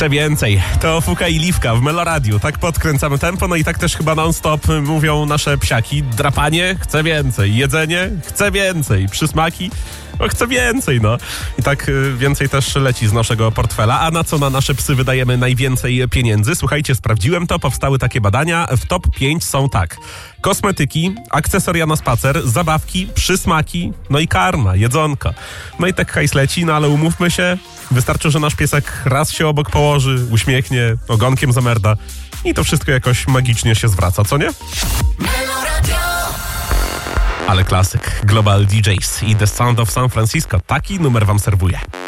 Chcę więcej. To Fuka i Liwka w Meloradiu. Tak podkręcamy tempo, no i tak też chyba non-stop mówią nasze psiaki. Drapanie, chcę więcej. Jedzenie, chcę więcej. Przysmaki, chcę więcej, no. I tak więcej też leci z naszego portfela. A na co na nasze psy wydajemy najwięcej pieniędzy? Słuchajcie, sprawdziłem to, powstały takie badania. W top 5 są tak: kosmetyki, akcesoria na spacer, zabawki, przysmaki, no i karma, jedzonko. No i tak hajs leci, no ale umówmy się, wystarczy, że nasz piesek raz się obok położy, uśmiechnie, ogonkiem zamerda i to wszystko jakoś magicznie się zwraca, co nie? Ale klasyk. Global DJs i The Sound of San Francisco. Taki numer wam serwuję.